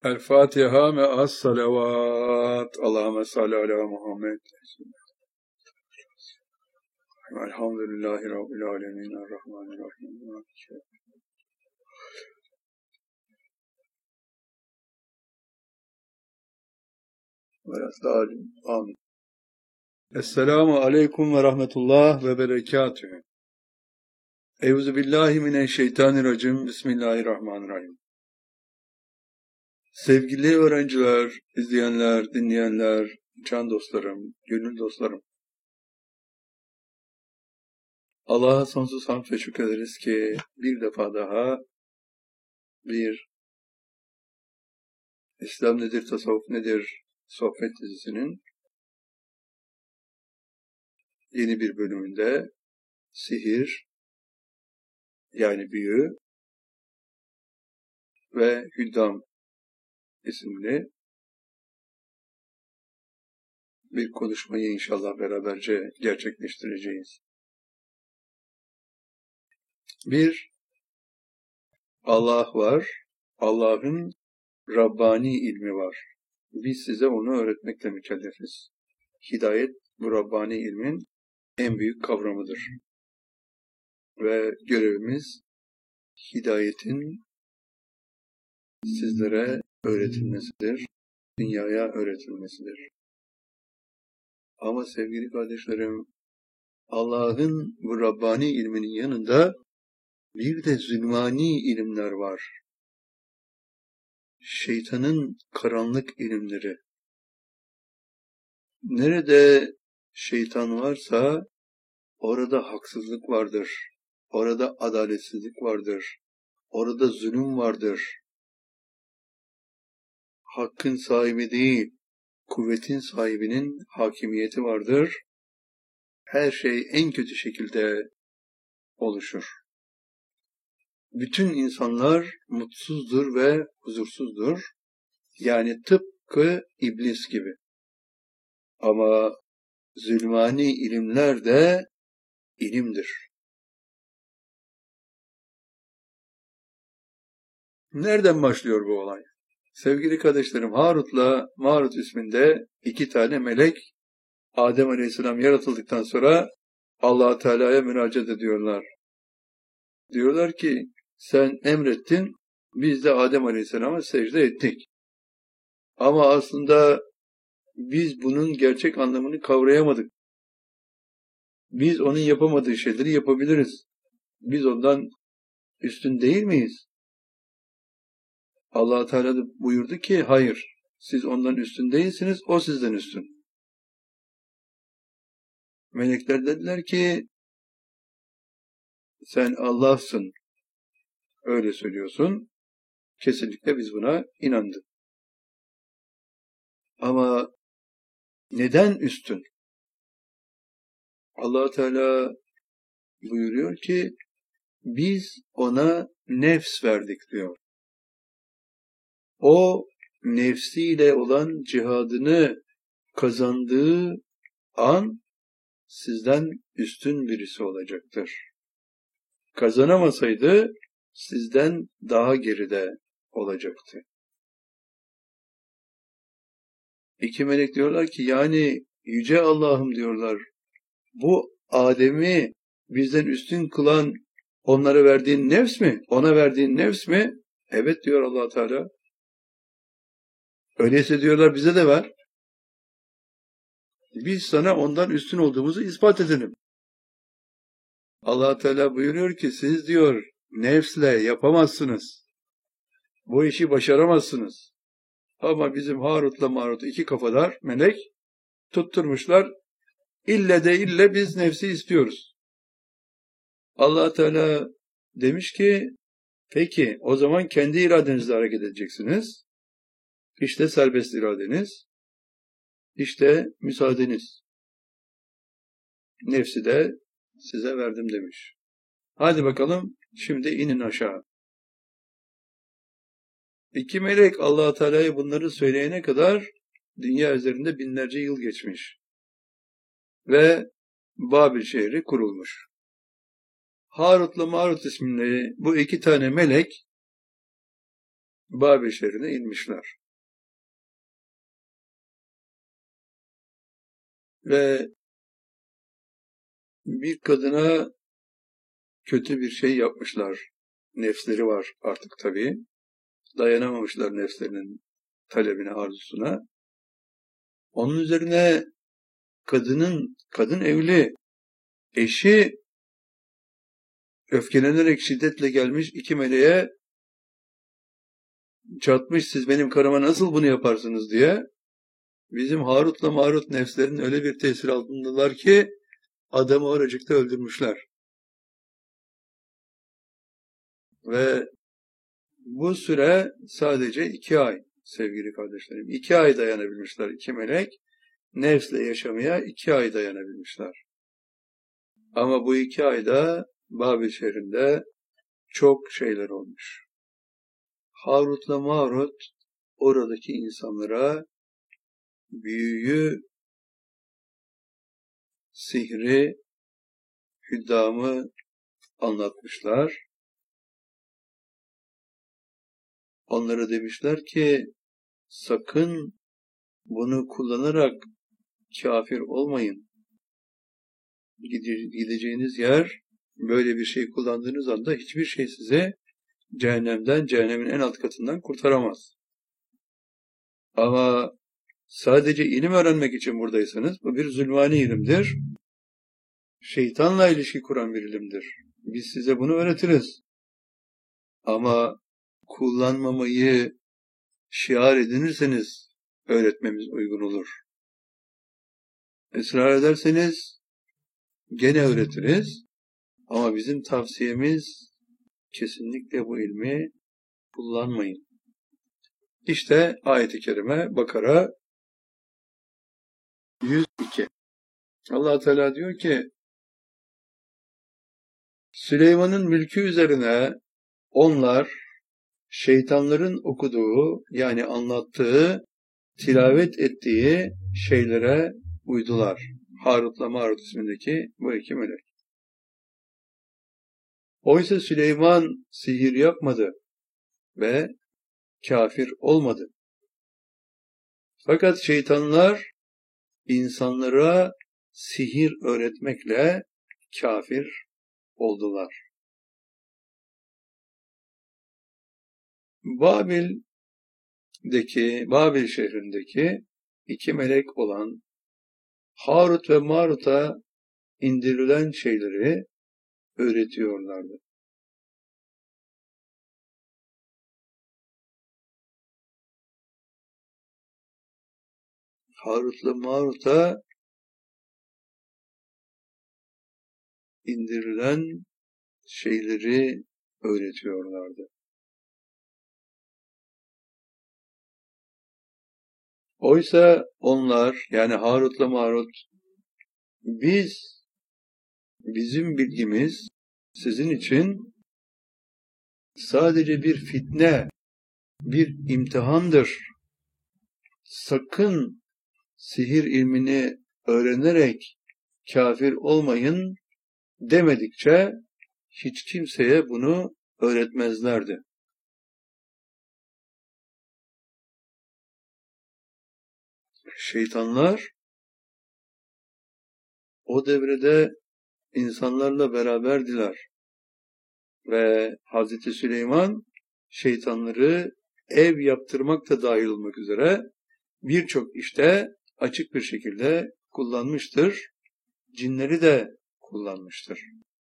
El Fatiha me'as salavat. Allahümme salli ala Muhammed. Elhamdülillahi Rabbil alemin. Errahmanirrahim. Amin. Esselamu aleyküm ve rahmetullah ve berekatühü. Euzubillahimineşşeytanirracim. Bismillahirrahmanirrahim. Sevgili öğrenciler, izleyenler, dinleyenler, can dostlarım, gönül dostlarım. Allah'a sonsuz hamd ve şükrederiz ki bir defa daha bir İslam nedir, tasavvuf nedir sohbet dizisinin yeni bir bölümünde sihir, yani büyü ve hüddam isimli bir konuşmayı inşallah beraberce gerçekleştireceğiz. Bir, Allah var, Allah'ın Rabbani ilmi var. Biz size onu öğretmekle mükellefiz. Hidayet, bu Rabbani ilmin en büyük kavramıdır. Ve görevimiz, hidayetin sizlere öğretilmesidir, dünyaya öğretilmesidir. Ama sevgili kardeşlerim, Allah'ın bu Rabbani ilminin yanında bir de zulmani ilimler var. Şeytanın karanlık ilimleri. Nerede şeytan varsa orada haksızlık vardır. Orada adaletsizlik vardır. Orada zulüm vardır. Hakkın sahibi değil, kuvvetin sahibinin hakimiyeti vardır. Her şey en kötü şekilde oluşur. Bütün insanlar mutsuzdur ve huzursuzdur. Yani tıpkı iblis gibi. Ama zulmani ilimler de ilimdir. Nereden başlıyor bu olay? Sevgili kardeşlerim, Harut'la Marut isminde iki tane melek Adem Aleyhisselam yaratıldıktan sonra Allah Teala'ya müracaat ediyorlar. Diyorlar ki sen emrettin, biz de Adem Aleyhisselam'a secde ettik. Ama aslında biz bunun gerçek anlamını kavrayamadık. Biz onun yapamadığı şeyleri yapabiliriz. Biz ondan üstün değil miyiz? Allah Teala da buyurdu ki hayır, siz ondan üstün değilsiniz, o sizden üstün. Melekler dediler ki sen Allah'sın, öyle söylüyorsun. Kesinlikle biz buna inandık. Ama neden üstün? Allah Teala buyuruyor ki biz ona nefs verdik diyor. O nefsiyle olan cihadını kazandığı an sizden üstün birisi olacaktır. Kazanamasaydı sizden daha geride olacaktı. İki melek diyorlar ki yani yüce Allah'ım diyorlar, bu Adem'i bizden üstün kılan onlara verdiğin nefs mi? Ona verdiğin nefs mi? Evet diyor Allah Teala. Öyleyse diyorlar bize de ver. Biz sana ondan üstün olduğumuzu ispat edelim. Allah Teala buyuruyor ki siz diyor nefsle yapamazsınız. Bu işi başaramazsınız. Ama bizim Harut'la Marut iki kafadar melek tutturmuşlar. İlle de ille biz nefsi istiyoruz. Allah Teala demiş ki peki o zaman kendi iradenizle hareket edeceksiniz. İşte serbest iradeniz. İşte müsaadeniz. Nefsi de size verdim demiş. Hadi bakalım şimdi inin aşağı. İki melek Allah Teala'ya bunları söyleyene kadar dünya üzerinde binlerce yıl geçmiş. Ve Babil şehri kurulmuş. Harut'la Marut isimli bu iki tane melek Babil şehrine inmişler. Ve bir kadına kötü bir şey yapmışlar. Nefsleri var artık tabii. Dayanamamışlar nefslerinin talebine, arzusuna. Onun üzerine kadın evli, eşi öfkelenerek şiddetle gelmiş iki meleğe çatmış, siz benim karıma nasıl bunu yaparsınız diye. Bizim Harut'la Marut nefslerinin öyle bir tesir altındalar ki adamı oracıkta öldürmüşler. Ve bu süre sadece 2 ay sevgili kardeşlerim. 2 ay dayanabilmişler iki melek. Nefsle yaşamaya 2 ay dayanabilmişler. Ama bu 2 ayda Babil şehrinde çok şeyler olmuş. Harut'la Marut oradaki insanlara büyüyü, sihri, hüddamı anlatmışlar. Onlara demişler ki sakın bunu kullanarak kafir olmayın. Gideceğiniz yer, böyle bir şey kullandığınız anda hiçbir şey size cehennemden, cehennemin en alt katından kurtaramaz. Ama sadece ilim öğrenmek için buradaysanız, bu bir zulmani ilimdir. Şeytanla ilişki kuran bir ilimdir. Biz size bunu öğretiriz. Ama kullanmamayı şiar edinirseniz öğretmemiz uygun olur. Israr ederseniz gene öğretiriz. Ama bizim tavsiyemiz kesinlikle bu ilmi kullanmayın. İşte ayet-i kerime Bakara 102. Allah Teala diyor ki Süleyman'ın mülkü üzerine onlar şeytanların okuduğu, yani anlattığı, tilavet ettiği şeylere uydular. Harut'la Marut ismindeki bu iki melek. Oysa Süleyman sihir yapmadı ve kafir olmadı. Fakat şeytanlar insanlara sihir öğretmekle kafir oldular. Babil şehrindeki iki melek olan Harut ve Marut'a indirilen şeyleri öğretiyorlardı. Harut'la Marut'a indirilen şeyleri öğretiyorlardı. Oysa onlar, yani Harut'la Marut, bizim bilgimiz sizin için sadece bir fitne, bir imtihandır. Sakın sihir ilmini öğrenerek kafir olmayın demedikçe hiç kimseye bunu öğretmezlerdi. Şeytanlar o devrede insanlarla beraberdiler ve Hazreti Süleyman şeytanları ev yaptırmak da dahil olmak üzere birçok işte açık bir şekilde kullanmıştır. Cinleri de kullanmıştır.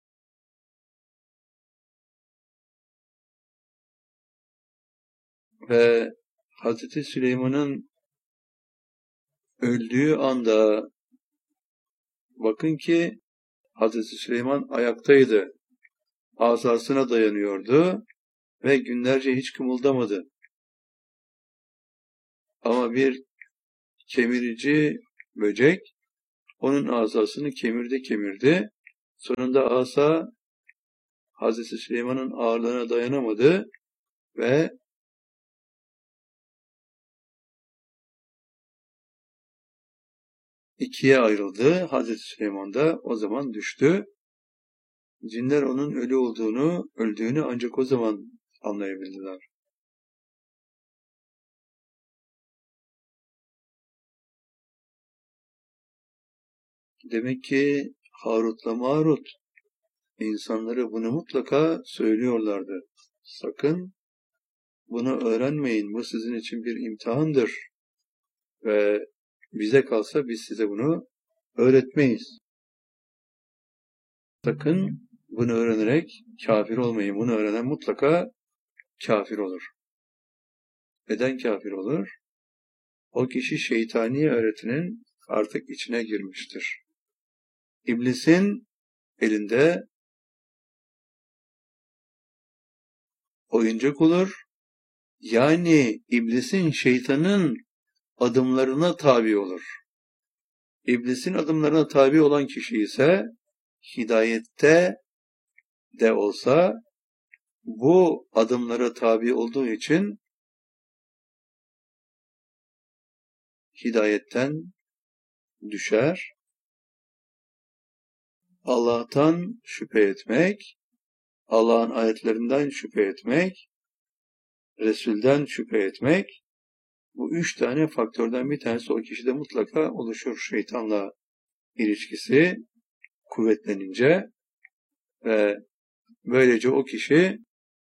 Ve Hazreti Süleyman'ın öldüğü anda bakın ki Hazreti Süleyman ayaktaydı. Asasına dayanıyordu ve günlerce hiç kımıldamadı. Ama bir kemirici böcek onun asasını kemirdi. Sonunda asa Hazreti Süleyman'ın ağırlığına dayanamadı ve ikiye ayrıldı. Hazreti Süleyman da o zaman düştü. Cinler onun öldüğünü ancak o zaman anlayabildiler. Demek ki Harut'la Marut insanları bunu mutlaka söylüyorlardı. Sakın bunu öğrenmeyin. Bu sizin için bir imtihandır. Ve bize kalsa biz size bunu öğretmeyiz. Sakın bunu öğrenerek kafir olmayın. Bunu öğrenen mutlaka kafir olur. Neden kafir olur? O kişi şeytani öğretinin artık içine girmiştir. İblisin elinde oyuncak olur. Yani iblisin, şeytanın adımlarına tabi olur. İblisin adımlarına tabi olan kişi ise hidayette de olsa bu adımlara tabi olduğu için hidayetten düşer. Allah'tan şüphe etmek, Allah'ın ayetlerinden şüphe etmek, Resul'den şüphe etmek, bu 3 tane faktörden bir tanesi o kişide mutlaka oluşur. Şeytanla ilişkisi kuvvetlenince ve böylece o kişi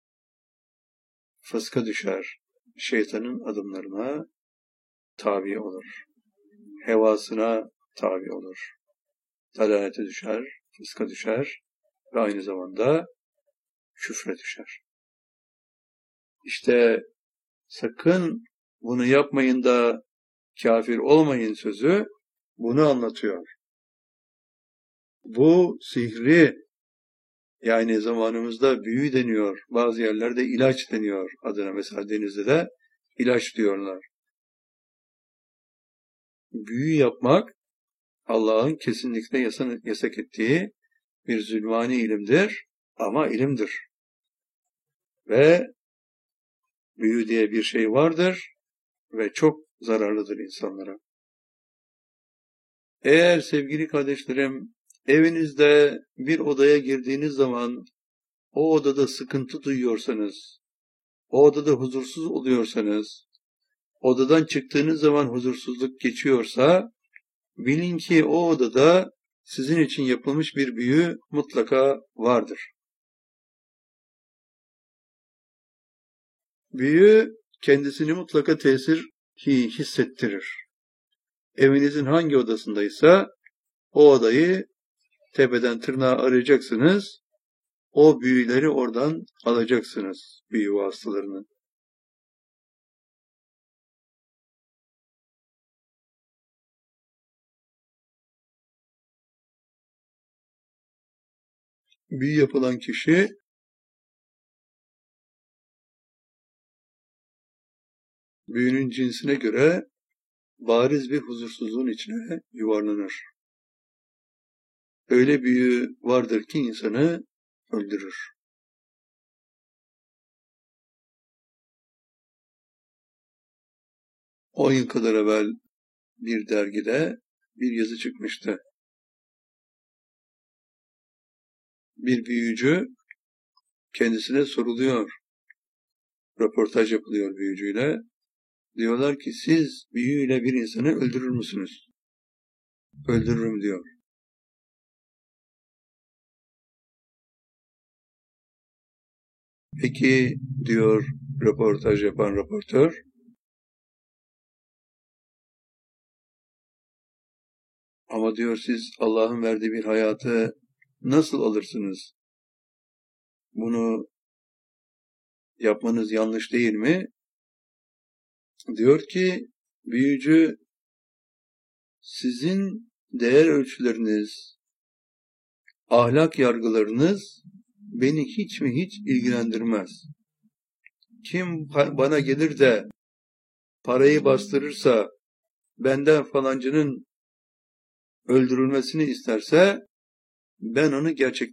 fıska düşer. Şeytanın adımlarına tabi olur. Hevasına tabi olur. Dalalete düşer, fıska düşer ve aynı zamanda küfre düşer. İşte sakın bunu yapmayın da kafir olmayın sözü bunu anlatıyor. Bu sihri, yani zamanımızda büyü deniyor, bazı yerlerde ilaç deniyor adına, mesela Denizli'de de ilaç diyorlar. Büyü yapmak Allah'ın kesinlikle yasak ettiği bir zulmani ilimdir ama ilimdir. Ve büyü diye bir şey vardır ve çok zararlıdır insanlara. Eğer sevgili kardeşlerim, evinizde bir odaya girdiğiniz zaman o odada sıkıntı duyuyorsanız, o odada huzursuz oluyorsanız, odadan çıktığınız zaman huzursuzluk geçiyorsa, bilin ki o odada sizin için yapılmış bir büyü mutlaka vardır. Büyü kendisini mutlaka hissettirir. Evinizin hangi odasındaysa o odayı tepeden tırnağa arayacaksınız. O büyüleri oradan alacaksınız, büyü vasıtalarını. Büyü yapılan kişi büyünün cinsine göre bariz bir huzursuzluğun içine yuvarlanır. Öyle büyü vardır ki insanı öldürür. 10 yıl kadar evvel bir dergide bir yazı çıkmıştı. Bir büyücü kendisine soruluyor. Röportaj yapılıyor büyücüyle. Diyorlar ki siz büyüyle bir insanı öldürür müsünüz? Öldürürüm diyor. Peki diyor röportaj yapan röportör, ama diyor siz Allah'ın verdiği bir hayatı nasıl alırsınız? Bunu yapmanız yanlış değil mi? Diyor ki büyücü, sizin değer ölçüleriniz, ahlak yargılarınız beni hiç mi hiç ilgilendirmez. Kim bana gelir de parayı bastırırsa, benden falancının öldürülmesini isterse ben onu